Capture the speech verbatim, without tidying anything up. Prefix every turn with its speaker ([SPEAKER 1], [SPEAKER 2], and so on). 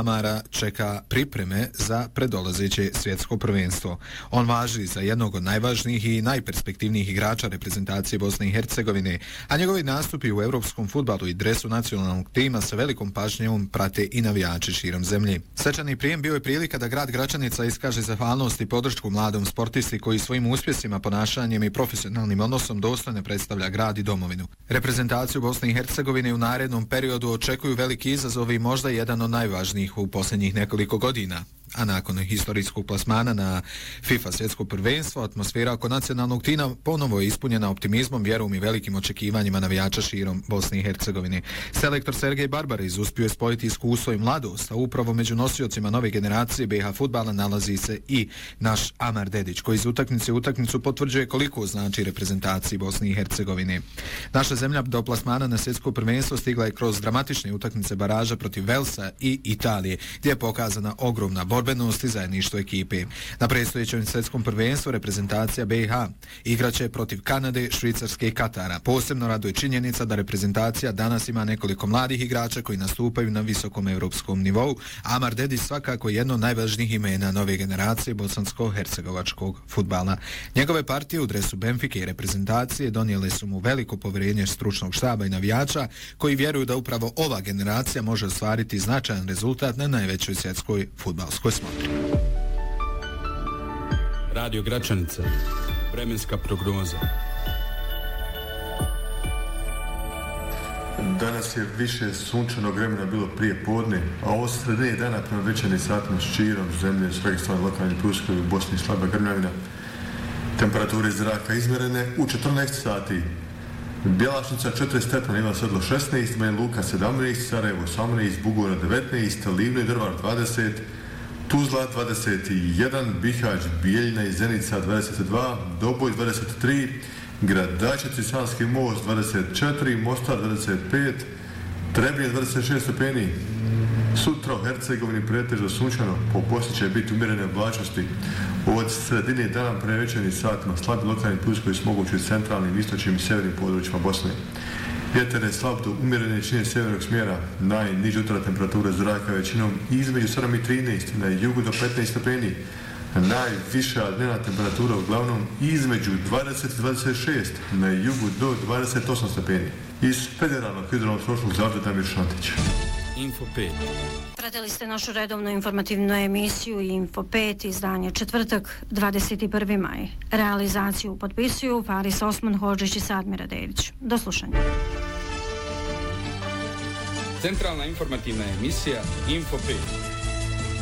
[SPEAKER 1] Amara čeka pripreme za predolazeće svjetsko prvenstvo. On važi za jednog od najvažnijih i najperspektivnijih igrača reprezentacije Bosne i Hercegovine, a njegovi nastupi u europskom fudbalu i dresu nacionalnog tima sa velikom pažnjom prate i navijači širom zemlje. Svečani prijem bio je prilika da grad Gračanica iskaže zahvalnost i podršku mladom sportisti koji svojim uspjesima, ponašanjem i profesionalnim odnosom dostojno predstavlja grad i domovinu. Reprezentaciju Bosne i Hercegovine u narednom periodu očekuju veliki izazovi i možda jedan od najvažnijih u posljednjih nekoliko godina. A nakon historijskog plasmana na FIFA svjetsko prvenstvo, atmosfera oko nacionalnog tima ponovo je ispunjena optimizmom, vjerom i velikim očekivanjima navijača širom Bosne i Hercegovine. Selektor Sergej Barbarić uspio je spojiti iskustvo i mladost, a upravo među nosiocima nove generacije B iH fudbala nalazi se i naš Amar Dedić, koji iz utakmice u utakmicu potvrđuje koliko znači reprezentaciji Bosne i Hercegovine. Naša zemlja do plasmana na svjetsko prvenstvo stigla je kroz dramatične utakmice baraža protiv Velsa i Italije, gdje je pokazana ogromna borba borbenost i zajedništvo ekipe. Na predstojećem svjetskom prvenstvu reprezentacija B iH igraće protiv Kanade, Švicarske i Katara. Posebno raduje činjenica da reprezentacija danas ima nekoliko mladih igrača koji nastupaju na visokom europskom nivou. Amar Dedić svakako jedno od najvažnijih imena nove generacije bosansko-hercegovačkog fudbala. Njegove partije u dresu Benfike i reprezentacije donijele su mu veliko povjerenje stručnog štaba i navijača koji vjeruju da upravo ova generacija može ostvariti značajan rezultat na najvećoj svjetskoj fudbalskoj smotri.
[SPEAKER 2] Radio Gračanica, vremenska prognoza.
[SPEAKER 3] Danas je više sunčanog vremena bilo prije podne, a ovo sredine dana prema večernim satima širom zemlje, svega strane lokalnih pljuskovi u Bosni slaba grmljavina. Temperature zraka izmjerene u četrnaest sati. Bjelašnica četiri stepena, Ivan Sedlo šesnaest, Banja Luka sedamnaest, Sarajevo osamnaest, Bugojna devetnaest, Livno i Drvar dvadeset, Tuzla dvadeset jedan, Bihać, Bijeljina i Zenica dvadeset dva, Doboj dvadeset tri, Gradačec i Sanski most dvadeset četiri, Mostar dvadeset pet, Trebinje dvadeset šest stepeni. Sutra u Hercegovini pretežno sunčano, po poslije će biti umjerene oblačnosti. Od sredine dana prema večernim satima slabi lokalni pljuskovi s mogući u centralnim, istočnim i severnim područjima Bosne. Vjetar je slab do umjerene čine sjevernog smjera, najniža jutra temperatura zraka većinom između sedam i trinaest, na jugu do petnaest stepeni. Najviša dnevna temperatura uglavnom između dvadeset i dvadeset šest, na jugu do dvadeset osam stepeni. Iz Federalnog hidrometeorološkog zavoda Damir Šantić.
[SPEAKER 2] Info pet.
[SPEAKER 4] Pratili ste našu redovnu informativnu emisiju Info pet, izdanje četvrtak, dvadeset prvi maj. Realizaciju potpisuju Faris Osman Hodžić i Sadmira Dević. Do slušanja.
[SPEAKER 2] Centralna informativna emisija Info pet.